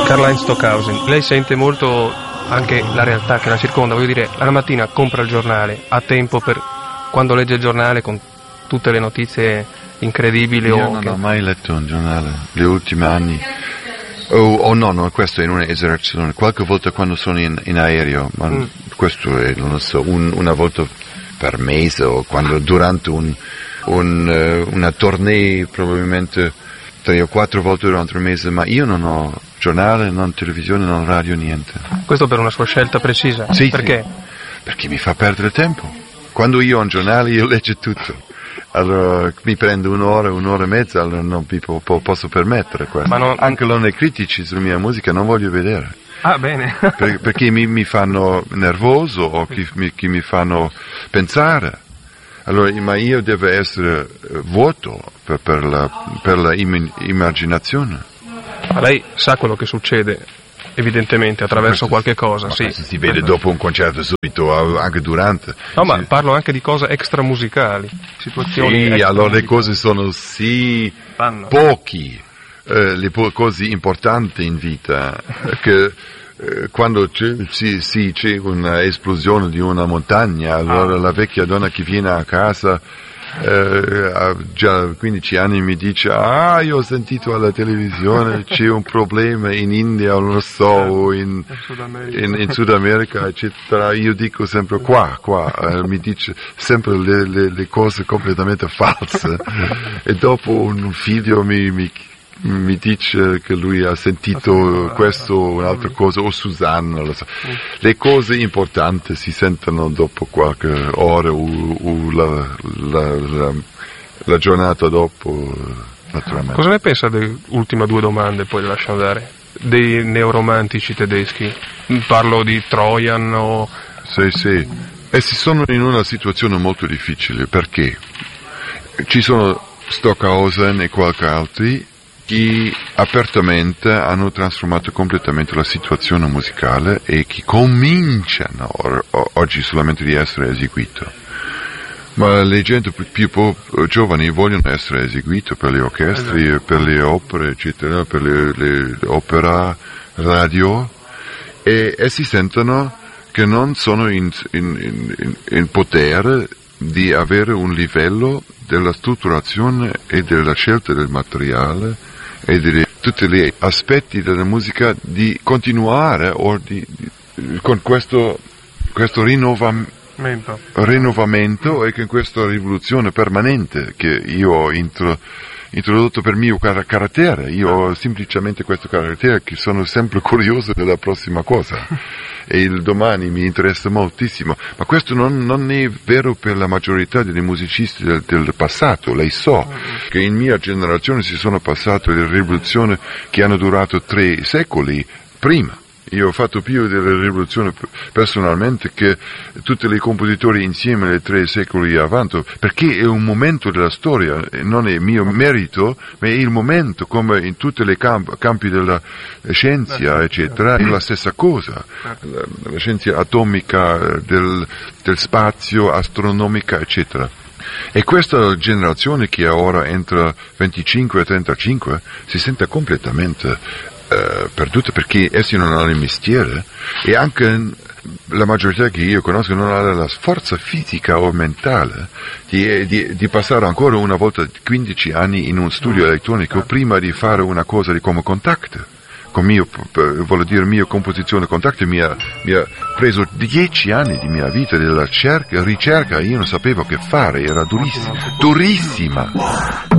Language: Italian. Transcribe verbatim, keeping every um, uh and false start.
Karl-Heinz Stockhausen, lei sente molto anche la realtà che la circonda, voglio dire, la mattina compra il giornale, ha tempo per, quando legge il giornale con tutte le notizie incredibili? Io o non che... ho mai letto un giornale, gli ultimi anni. Oh, oh no, no, questo è un'esagerazione. Qualche volta quando sono in, in aereo, ma mm. questo è, non so, un, una volta per mese o quando durante un, un, uh, una tournée probabilmente tre o quattro volte durante il mese, ma io non ho giornale, non televisione, non radio, niente. Questo per una sua scelta precisa? Sì, perché? Sì, perché mi fa perdere tempo. Quando io ho un giornale io leggo tutto. Allora mi prendo un'ora, un'ora e mezza, allora non mi po- po- posso permettere questo. Ma non... Anche le critici sulla mia musica non voglio vedere. Ah, bene. per, perché mi, mi fanno nervoso o chi mi, chi mi fanno pensare. Allora, ma io devo essere vuoto per, per la, per la im- immaginazione. Ma lei sa quello che succede, evidentemente, attraverso questo, qualche cosa, sì. Si vede dopo un concerto subito, anche durante. No, ma sì. Parlo anche di cose extramusicali, situazioni Sì, extra allora le cose sono sì Fanno. pochi, eh, le po- cose importanti in vita, che eh, quando c'è, sì, sì, c'è un'esplosione di una montagna, allora ah. la vecchia donna che viene a casa eh, ha già quindici anni mi dice: ah, io ho sentito alla televisione c'è un problema in India, non lo so, in, in, in Sud America, eccetera. Io dico sempre qua, qua, eh, mi dice sempre le, le, le cose completamente false e dopo un figlio mi, mi mi dice che lui ha sentito questo o un'altra cosa, o Susanna, lo so. Le cose importanti si sentono dopo qualche ora o, o la, la, la, la giornata dopo, naturalmente. Cosa ne pensa delle ultime due domande, poi le lascio andare, dei neoromantici tedeschi? Parlo di Trojan o... Sì, sì, essi sono in una situazione molto difficile, perché ci sono Stockhausen e qualche altri che apertamente hanno trasformato completamente la situazione musicale e che cominciano or- oggi solamente di essere eseguiti. Ma le gente più, più po- giovani vogliono essere eseguiti per le orchestre, esatto. per le opere, eccetera, per le, le opera radio, e, e si sentono che non sono in, in, in, in potere di avere un livello della strutturazione e della scelta del materiale e di tutti gli aspetti della musica di continuare o di, di, con questo, questo rinnovamento, rinnovamento e con questa rivoluzione permanente che io ho intro, introdotto per mio car- carattere. Io ho semplicemente questo carattere che sono sempre curioso della prossima cosa e il domani mi interessa moltissimo, ma questo non, non è vero per la maggiorità dei musicisti del, del passato. Lei so che in mia generazione si sono passate le rivoluzioni che hanno durato tre secoli prima. Io ho fatto più delle rivoluzioni personalmente che tutti i compositori insieme nei tre secoli avanti, perché è un momento della storia, non è mio merito, ma è il momento, come in tutti i camp- campi della scienza, eccetera, è la stessa cosa. La, la scienza atomica, del, del spazio, astronomica, eccetera. E questa generazione che ora entra venticinque e trentacinque si sente completamente Uh, perduta, perché essi non hanno il mestiere e anche la maggiorità che io conosco non ha la forza fisica o mentale di, di, di passare ancora una volta quindici anni in un studio elettronico prima di fare una cosa di come Contact. Con mio, vuol dire mia composizione Contact mi ha, mi ha preso dieci anni di mia vita della cerca, ricerca, io non sapevo che fare, era durissima, durissima.